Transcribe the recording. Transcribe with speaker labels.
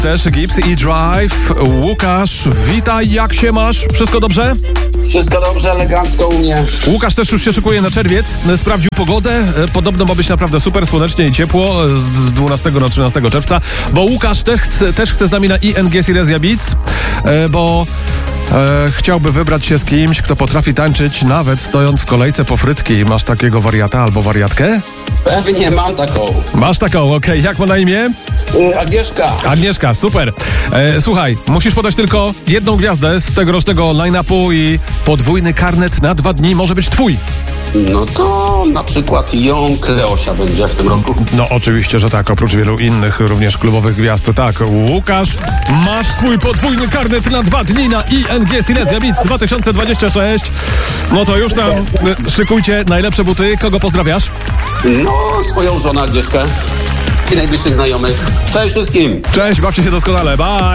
Speaker 1: Też Gibbs i Drive. Łukasz, witaj, jak się masz? Wszystko dobrze?
Speaker 2: Wszystko dobrze, elegancko u mnie.
Speaker 1: Łukasz też już się szykuje na czerwiec. Sprawdził pogodę. Podobno ma być naprawdę super, słonecznie i ciepło z 12 na 13 czerwca, bo Łukasz też chce z nami na ING Silesia Beats, bo chciałby wybrać się z kimś, kto potrafi tańczyć nawet stojąc w kolejce po frytki. Masz takiego wariata albo wariatkę?
Speaker 2: Pewnie mam taką.
Speaker 1: Masz taką, okej. Jak ma na imię?
Speaker 2: Agnieszka.
Speaker 1: Agnieszka, super. Słuchaj, musisz podać tylko jedną gwiazdę z tegorocznego line-upu i podwójny karnet na 2 dni może być twój.
Speaker 2: No to na przykład ją Kleosia będzie w tym roku.
Speaker 1: No oczywiście, że tak, oprócz wielu innych również klubowych gwiazd, to tak. Łukasz, masz swój podwójny karnet na 2 dni na ING Silesia Beats 2026. No to już tam szykujcie najlepsze buty. Kogo pozdrawiasz?
Speaker 2: No, swoją żonę Agnieszkę i najbliższych znajomych. Cześć wszystkim.
Speaker 1: Cześć, bawcie się doskonale, bye!